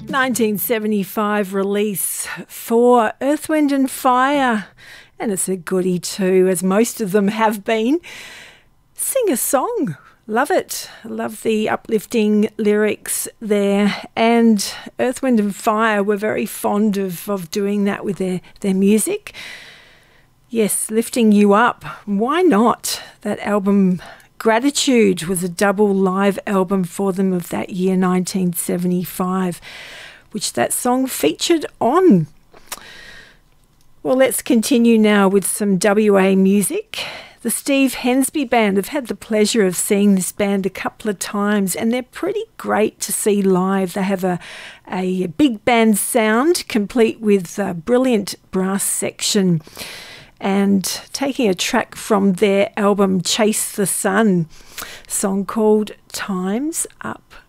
1975 release for Earth, Wind and Fire, and it's a goodie too, as most of them have been. Sing a song. Love it. Love the uplifting lyrics there. And Earth, Wind and Fire were very fond of doing that with their music. Yes, lifting you up. Why not? That album Gratitude was a double live album for them of that year, 1975, which that song featured on. Well, let's continue now with some WA music. The Steve Hensby Band. I've had the pleasure of seeing this band a couple of times, and they're pretty great to see live. They have a big band sound, complete with a brilliant brass section. And taking a track from their album Chase the Sun, song called Time's Up.